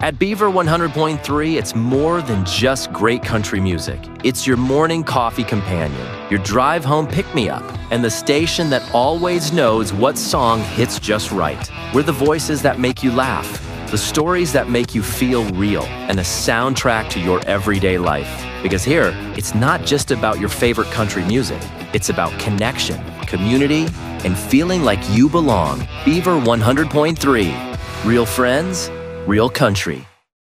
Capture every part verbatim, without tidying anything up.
At Beaver one hundred point three, it's more than just great country music. It's your morning coffee companion, your drive home pick-me-up, and the station that always knows what song hits just right. We're the voices that make you laugh, the stories that make you feel real, and a soundtrack to your everyday life. Because here, it's not just about your favorite country music. It's about connection, community, and feeling like you belong. Beaver one hundred point three. Real friends, real country.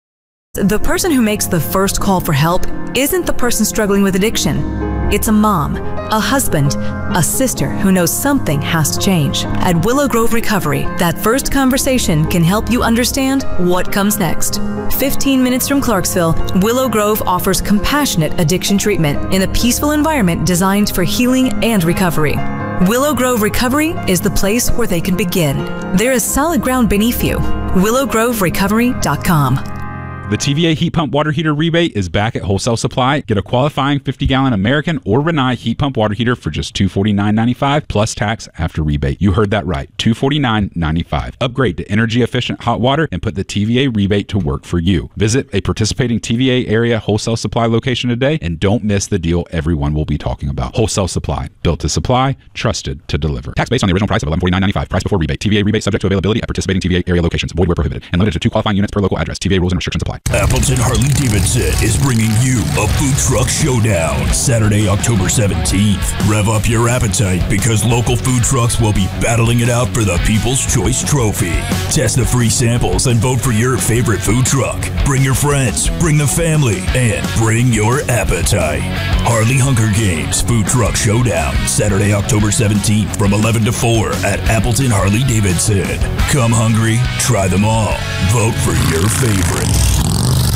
The person who makes the first call for help isn't the person struggling with addiction. It's a mom, a husband, a sister who knows something has to change. At Willow Grove Recovery, that first conversation can help you understand what comes next. fifteen minutes from Clarksville, Willow Grove offers compassionate addiction treatment in a peaceful environment designed for healing and recovery. Willow Grove Recovery is the place where they can begin. There is solid ground beneath you. willow grove recovery dot com. The T V A heat pump water heater rebate is back at Wholesale Supply. Get a qualifying fifty gallon American or Rinnai heat pump water heater for just two hundred forty-nine ninety-five plus tax after rebate. You heard that right, two hundred forty-nine ninety-five. Upgrade to energy efficient hot water and put the T V A rebate to work for you. Visit a participating T V A area Wholesale Supply location today and don't miss the deal everyone will be talking about. Wholesale Supply, built to supply, trusted to deliver. Tax based on the original price of eleven forty-nine ninety-five. Price before rebate. T V A rebate subject to availability at participating T V A area locations. Void where prohibited and limited to two qualifying units per local address. T V A rules and restrictions apply. Appleton Harley-Davidson is bringing you a food truck showdown Saturday, October seventeenth. Rev up your appetite because local food trucks will be battling it out for the People's Choice Trophy. Test the free samples and vote for your favorite food truck. Bring your friends, bring the family, and bring your appetite. Harley Hunger Games Food Truck Showdown Saturday, October seventeenth from eleven to four at Appleton Harley-Davidson. Come hungry, try them all. Vote for your favorite.